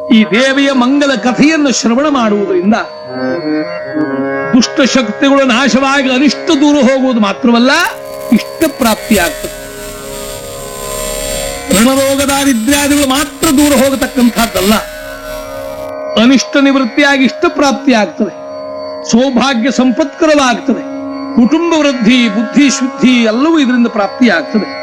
ಈ ದೇವಿಯ ಮಂಗಲ ಕಥೆಯನ್ನು ಶ್ರವಣ ಮಾಡುವುದರಿಂದ ದುಷ್ಟ ಶಕ್ತಿಗಳು ನಾಶವಾಗಿ ಅನಿಷ್ಟ ದೂರ ಹೋಗುವುದು ಮಾತ್ರವಲ್ಲ, ಇಷ್ಟ ಪ್ರಾಪ್ತಿಯಾಗ್ತದೆ. ಋಣರೋಗ ದಾರಿದ್ರ್ಯಾದಿಗಳು ಮಾತ್ರ ದೂರ ಹೋಗತಕ್ಕಂಥದ್ದಲ್ಲ, ಅನಿಷ್ಟ ನಿವೃತ್ತಿಯಾಗಿ ಇಷ್ಟ ಪ್ರಾಪ್ತಿಯಾಗ್ತದೆ, ಸೌಭಾಗ್ಯ ಸಂಪತ್ಕರವಾಗ್ತದೆ, ಕುಟುಂಬ ವೃದ್ಧಿ, ಬುದ್ಧಿ ಶುದ್ಧಿ ಎಲ್ಲವೂ ಇದರಿಂದ ಪ್ರಾಪ್ತಿಯಾಗ್ತದೆ.